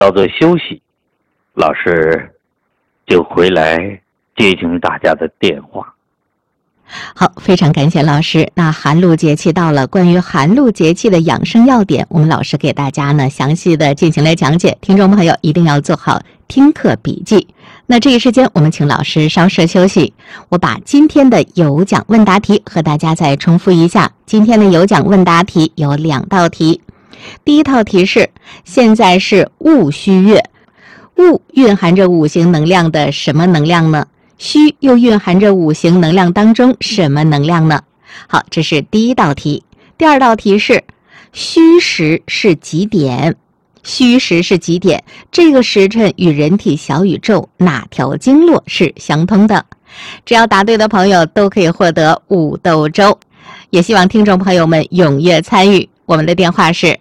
叫做休息，老师就回来接听大家的电话。 好，非常感谢老师。那寒露节气到了，关于寒露节气的养生要点，我们老师给大家呢详细的进行了讲解，听众朋友一定要做好听课笔记。那这一时间我们请老师稍事休息，我把今天的有奖问答题和大家再重复一下。今天的有奖问答题有2道题，第一套题是：现在是戊戌月，戊蕴含着五行能量的什么能量呢？戌又蕴含着五行能量当中什么能量呢？好，这是第一道题。第二道题是：戌时是几点？戌时是几点？这个时辰与人体小宇宙哪条经络是相通的？只要答对的朋友都可以获得五豆粥。也希望听众朋友们踊跃参与。我们的电话是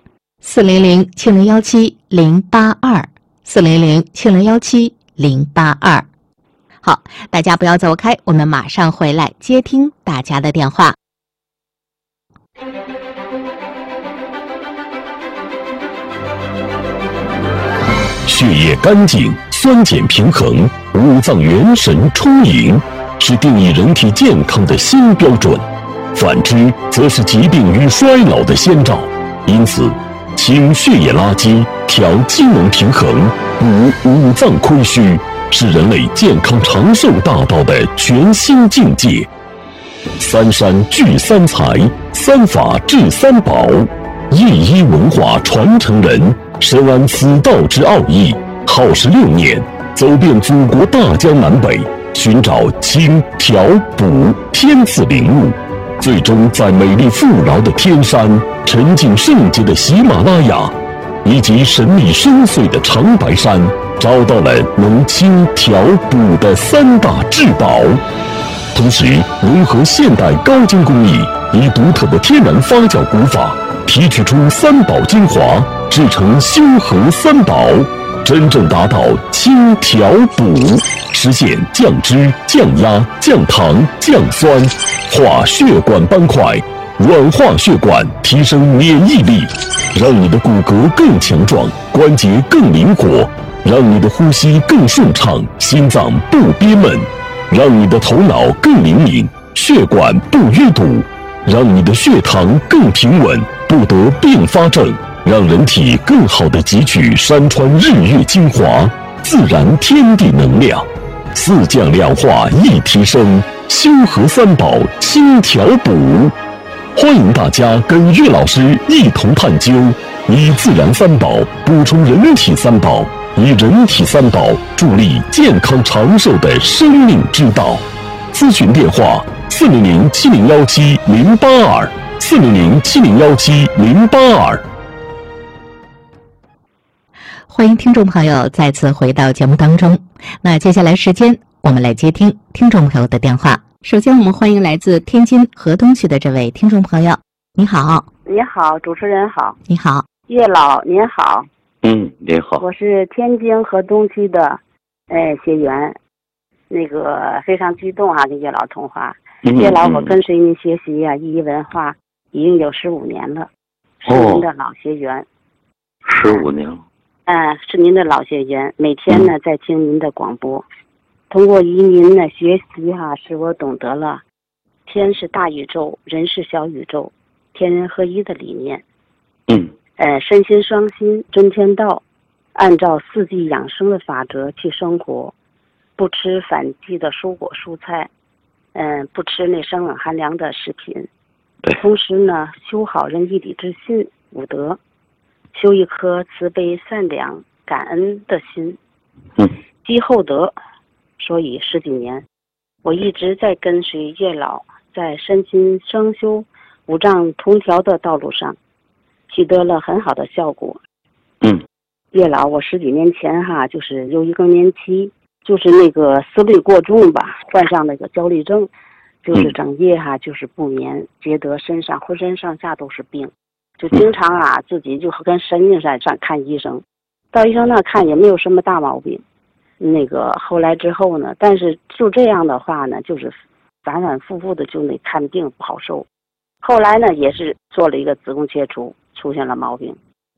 400-7017-082，400-7017-082。好，大家不要走开，我们马上回来接听大家的电话。 血液干净，酸碱平衡，五脏元神充盈，是定义人体健康的新标准。反之，则是疾病与衰老的先兆。因此，清血液垃圾，调机能平衡，补五脏亏虚，是人类健康长寿大道的全新境界。三山聚三才，三法治三宝，印医文化传承人，深谙此道之奥义，耗时6年，走遍祖国大江南北，寻找清调补天赐灵物，最终在美丽富饶的天山、沉静圣洁的喜马拉雅以及神秘深邃的长白山，找到了能清调补的3大至宝，同时融合现代高精工艺，以独特的天然发酵古法提取出3宝精华，制成修和三宝，真正达到清调补，实现降脂、降压、降糖、降酸，化血管斑块，软化血管，提升免疫力，让你的骨骼更强壮，关节更灵活，让你的呼吸更顺畅，心脏不憋闷，让你的头脑更灵敏，血管不淤堵，让你的血糖更平稳，不得并发症，让人体更好地汲取山川日月精华，自然天地能量，4降2化1提升，修和三宝清调补。欢迎大家跟岳老师一同探究，以自然3宝补充人体3宝，以人体3宝助力健康长寿的生命之道。咨询电话400-7017-082，400-7017-082。 欢迎听众朋友再次回到节目当中。那接下来时间，我们来接听听众朋友的电话。首先，我们欢迎来自天津河东区的这位听众朋友。你好。 你好，主持人好。 你好， 岳老您好。 您好。 我是天津河东区的学员，非常激动跟岳老通话。岳老，我跟随您学习医医文化已经有15年了，是您的老学员。 15年了。 是您的老学员，每天呢在听您的广播。通过与您的学习使我懂得了天是大宇宙，人是小宇宙，天人合一的理念。身心双心遵天道，按照4季养生的法则去生活，不吃反季的蔬果蔬菜，不吃那生冷寒凉的食品。同时呢，修好人义礼智信5德，修一颗慈悲善良感恩的心，积厚德。所以10几年，我一直在跟随岳老，在身心双修、五脏同调的道路上，取得了很好的效果。岳老，我10几年前就是由于更年期，就是思虑过重吧，患上焦虑症，就是整夜就是不眠，觉得身上浑身上下都是病，就经常自己就跟神经上看医生，到医生那看也没有什么大毛病。后来之后呢，但是就这样的话呢，就是反反复复的就看病不好受。后来呢，也是做了一个子宫切除，出现了毛病。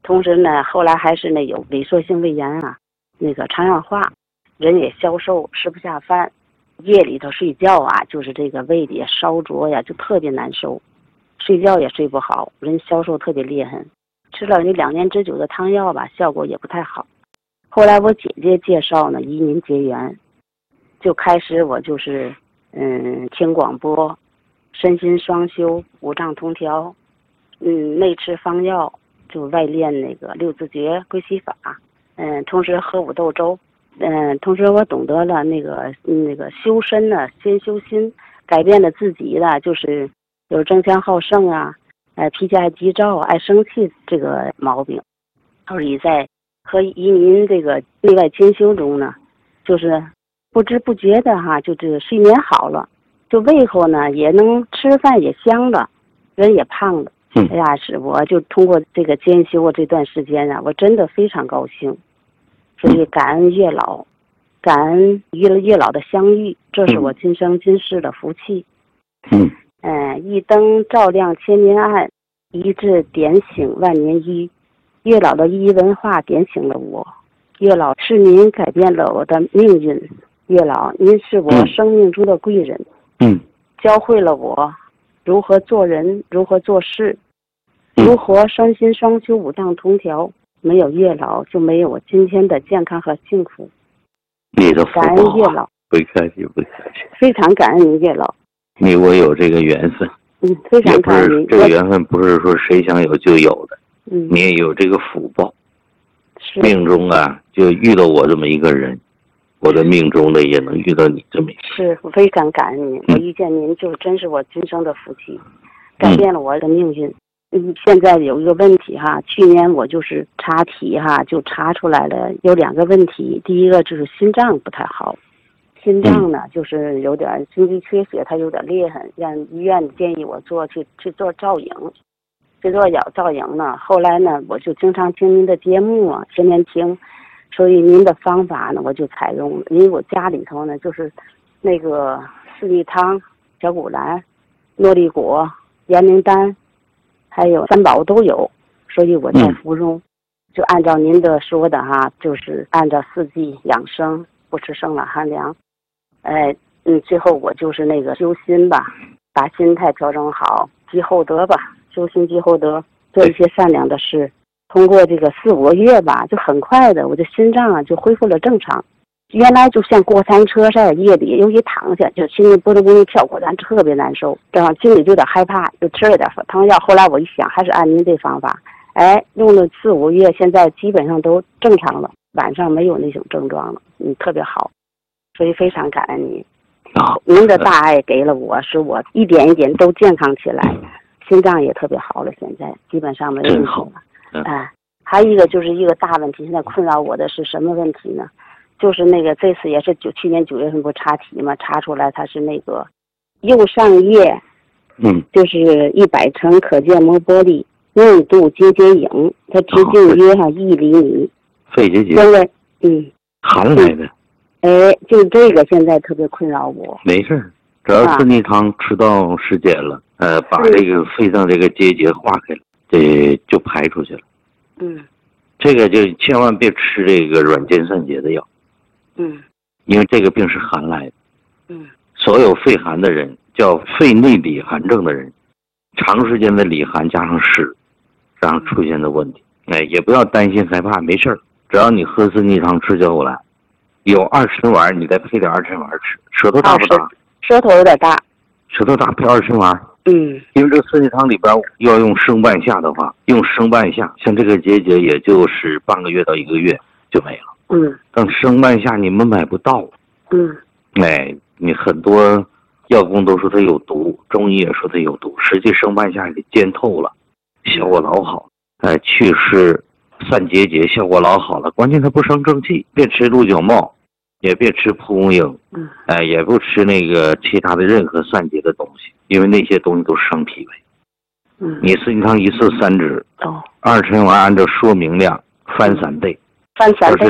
同时呢，后来还是那有萎缩性胃炎啊，那个肠氧化，人也消瘦，吃不下饭，夜里头睡觉啊，就是这个胃里也烧灼呀，就特别难受，睡觉也睡不好，人消瘦特别厉害。吃了这2年之久的汤药吧，效果也不太好。后来我姐姐介绍呢，与您结缘，就开始我就是听广播，身心双修，五脏通调，内吃方药，就外练那个六字诀、归西法，同时喝五豆粥，同时我懂得了那个修身呢，先修心，改变了自己的就是有争强好胜啊，脾气爱急躁、爱生气这个毛病。所以在和移民这个内外兼修中呢，就是不知不觉的哈，就这个睡眠好了，就胃口呢也能吃饭也香了，人也胖了。哎呀，是我就通过这个兼修这段时间啊，我真的非常高兴。所以感恩月老，感恩与月老的相遇，这是我今生今世的福气。一灯照亮千年暗，一智点醒万年愚。月老的一文化点醒了我，月老是您改变了我的命运，月老您是我生命中的贵人，教会了我如何做人，如何做事，如何身心双修，五脏通调。没有月老，就没有我今天的健康和幸福。 你的福报， 感恩月老， 不客气，不客气。 非常感恩您月老。 你我有这个缘分， 非常感恩您。 这个缘分不是说谁想有就有的，你也有这个福报。命中啊，就遇到我这么一个人，我的命中的也能遇到你这么一个人。 是，我非常感恩您，我遇见您就真是我今生的福气，改变了我的命运。现在有一个问题哈，去年我就是查体哈，就查出来了有2个问题。第一个就是心脏不太好，心脏呢就是有点心肌缺血，它有点裂痕，让医院建议我去做造影，去做造影呢。后来呢，我就经常听您的节目啊，天天听，所以您的方法呢我就采用了。因为我家里头呢就是那个四逆汤、小骨兰、诺丽果、延明丹。还有3宝都有，所以我在服用，就按照您的说的哈，就是按照4季养生，不吃生冷寒凉。最后我就是那个修心吧，把心态调整好，积厚德吧，修心积厚德，做一些善良的事。通过这个4、5个月吧，就很快的，我的心脏啊就恢复了正常。原来就像过山车似的，夜里尤其躺下就心里咕噜咕噜跳，过山特别难受，这样心里就有点害怕，就吃了点汤药。后来我一想，还是按您这方法，用了4、5个月，现在基本上都正常了，晚上没有那种症状了，特别好，所以非常感恩您。您的大爱给了我，使我一点一点都健康起来，心脏也特别好了，现在基本上没问题了。还有一个就是一个大问题，现在困扰我的是什么问题呢？就是那个这次也是去年9月份不查体嘛，查出来它是那个右上叶，就是100层可见膜玻璃硬度结节影，它直径约1厘米， 肺结节，寒来的。 就这个现在特别困扰我。 没事，只要四逆汤吃到时间了，把这个肺上这个结节化开了，这就排出去了。这个就千万别吃这个软坚散结的药。因为这个病是寒来的。所有肺寒的人叫肺内里寒症的人，长时间的里寒加上湿，这样出现的问题。也不要担心害怕，没事儿，只要你喝四逆汤吃胶骨兰，有2陈丸，你再配点2陈丸吃。舌头大不大？ 舌头有点大。 舌头大配2陈丸。因为这四逆汤里边要用生半夏的话，用生半夏，像这个结节也就是半个月到1个月就没了。等生半夏你们买不到。你很多药工都说它有毒，中医也说它有毒，实际生半夏给煎透了，效果老好。祛湿散结节效果老好了，关键它不生正气。别吃鹿角帽，也别吃蒲公英，也不吃那个其他的任何散结的东西，因为那些东西都伤脾胃。你四逆汤1次3支，2陈丸按照说明量翻3倍。 翻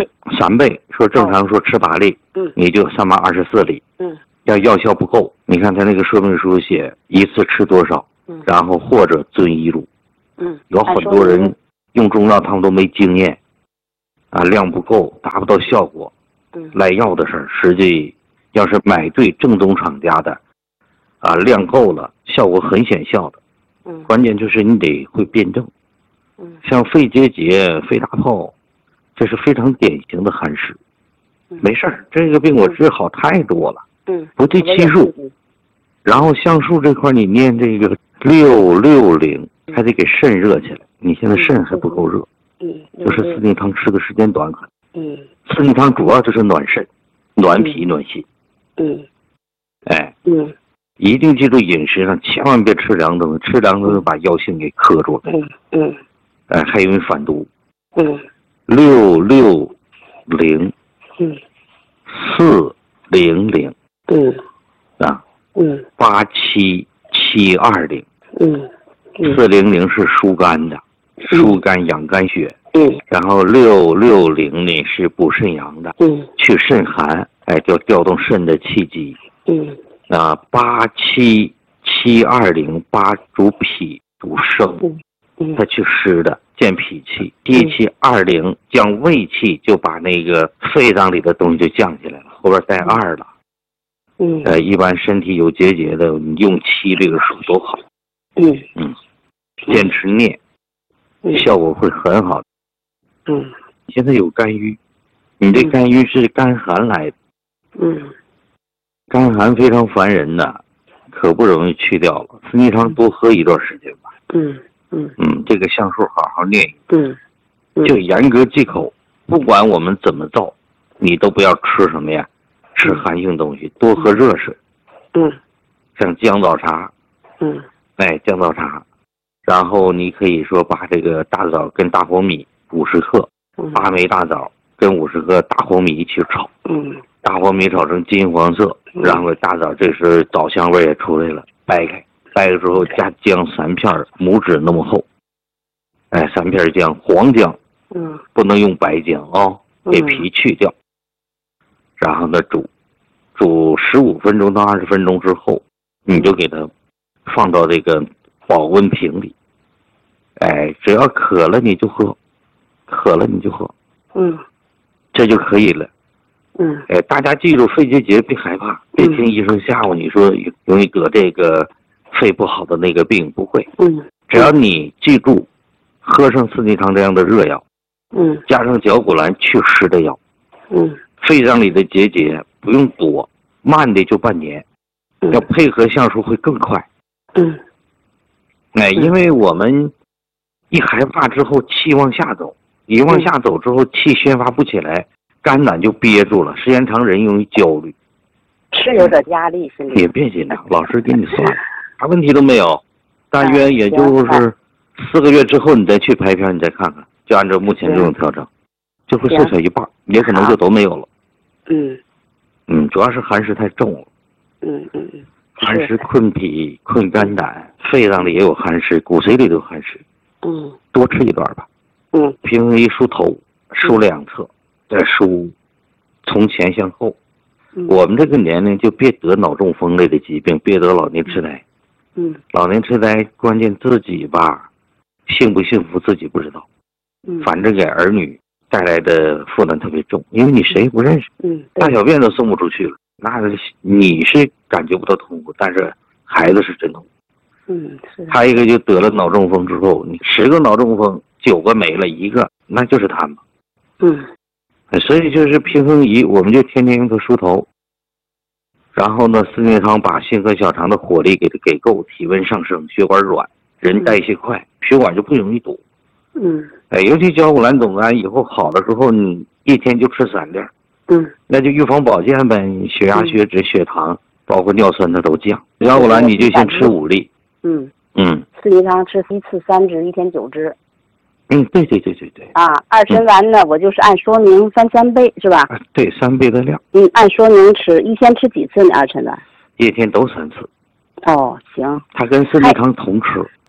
3倍， 说正常说吃8粒，你就3麻24粒。要药效不够，你看他那个说明书写1次吃多少，然后或者遵医嘱。有很多人用中药他们都没经验，量不够，达不到效果，赖药的事儿。实际要是买对正宗厂家的，量够了，效果很显效的。关键就是你得会辩证。像肺结节、肺大泡，这是非常典型的寒湿。没事儿，这个病我治好太多了。不对期数。然后橡树这块你念这个660，还得给肾热起来。你现在肾还不够热。就是四逆汤吃的时间短可能。四逆汤主要就是暖肾、暖脾、暖心。一定记住饮食上千万别吃凉东西，吃凉东西把药性给克住了。还容易反毒。660，400，87720，400是疏肝的，疏肝养肝血。然后660呢是补肾阳的，去肾寒，就调动肾的气机。87720，主脾主升，它去湿的，健脾气。1720降胃气，就把那个肺脏里的东西就降起来了，后边带2了。一般身体有结节的，你用7这个数都好。坚持念，效果会很好。现在有肝郁，你这肝郁是肝寒来的。肝寒非常烦人的，可不容易去掉了。四逆汤多喝一段时间吧。这个橡树好好念。就严格忌口，不管我们怎么造，你都不要吃什么呀，吃寒性东西，多喝热水。像姜枣茶。姜枣茶，然后你可以说把这个大枣跟大黄米50克，8枚大枣跟50克大黄米一起炒。大黄米炒成金黄色，然后大枣这时枣香味也出来了，掰开之后加姜3片，拇指那么厚。3片姜，黄姜。不能用白姜给皮去掉。然后呢煮15分钟到20分钟之后，你就给它放到这个保温瓶里。只要渴了你就喝，这就可以了。大家记住，肺结节别害怕，别听医生吓唬你说容易得这个肺不好的那个病，不会。只要你记住，喝上四逆汤这样的热药，加上绞股蓝祛湿的药，肺脏里的结节不用多，慢的就半年，要配合橡树会更快。因为我们一害怕之后气往下走，一往下走之后气宣发不起来，肝胆就憋住了，时间长人容易焦虑， 是有点压力。 也别紧张，老师给你算，啥问题都没有，大约也就是4个月之后你再去拍片，你再看看，就按照目前这种调整，就会缩小一半，也可能就都没有了。主要是寒湿太重了。寒湿困脾困肝胆，肺脏里也有寒湿，骨髓里都有寒湿。多吃一段吧。平衡一梳头，梳2侧，再梳从前向后。我们这个年龄就别得脑中风类的疾病，别得老年痴呆。老年痴呆关键自己吧，幸不幸福自己不知道。反正给儿女带来的负担特别重，因为你谁也不认识。大小便都送不出去了，那你是感觉不到痛苦，但是孩子是真痛苦。他一个就得了脑中风之后，你10个脑中风9个没了1个，那就是他们。所以就是平衡仪，我们就天天用它梳头。然后呢，四逆汤把心和小肠的火力给它给够，体温上升，血管软，人代谢快，血管就不容易堵。尤其绞股蓝总胺以后好了之后，你一天就吃3粒。那就预防保健呗，血压、血脂、血糖，包括尿酸它都降。绞股蓝你就先吃5粒。 四逆汤吃1次3支，1天9支。 对。 二陈丸呢，我就是按说明翻3倍，是吧？ 对，3倍的量。 按说明吃，一天吃几次呢？二陈丸？ 一天都3次。 行。 它跟四逆汤同吃。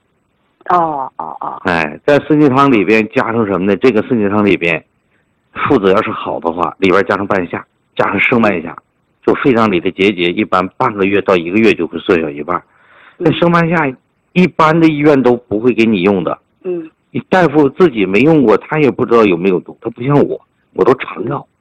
在四逆汤里边加上什么呢？这个四逆汤里边，附子要是好的话，里边加上半夏，加上生半夏，就肺脏里的结节一般半个月到1个月就会缩小一半。那生半夏一般的医院都不会给你用的。 你大夫自己没用过，他也不知道有没有毒，他不像我都常药。